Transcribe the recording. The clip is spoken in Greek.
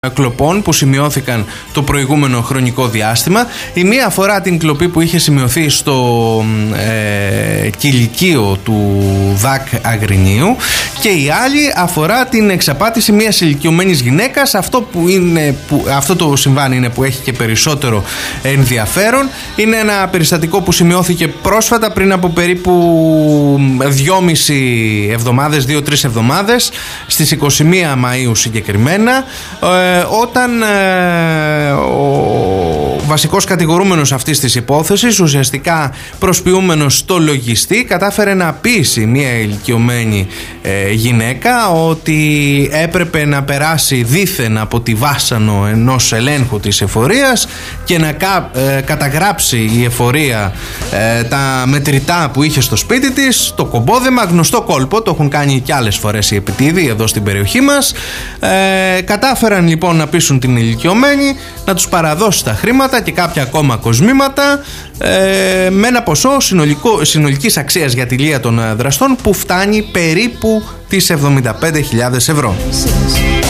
κλοπών που σημειώθηκαν το προηγούμενο χρονικό διάστημα. Η μία αφορά την κλοπή που είχε σημειωθεί στο κηλικείο του ΔΑΚ Αγρινίου και η άλλη αφορά την εξαπάτηση μιας ηλικιωμένης γυναίκας. Αυτό το συμβάν είναι που έχει και περισσότερο ενδιαφέρον. Είναι ένα περιστατικό που σημειώθηκε πρόσφατα, πριν από περίπου 2-3 εβδομάδες, στις 21 Μαΐου συγκεκριμένα, όταν ο βασικός κατηγορούμενος αυτής της υπόθεσης, ουσιαστικά προσποιούμενος στο λογιστή, κατάφερε να πείσει μια ηλικιωμένη γυναίκα ότι έπρεπε να περάσει δήθεν από τη βάσανο ενός ελέγχου της εφορίας και να καταγράψει η εφορία τα μετρητά που είχε στο σπίτι της, το κομπόδεμα, γνωστό κόλπο, το έχουν κάνει και άλλες φορές οι επιτίδοι εδώ στην περιοχή μας. Κατάφεραν λοιπόν να πείσουν την ηλικιωμένη να τους παραδώσει τα χρήματα και κάποια ακόμα κοσμήματα, με ένα ποσό συνολικής αξίας για τη λία των δραστών που φτάνει περίπου τις 75.000 ευρώ.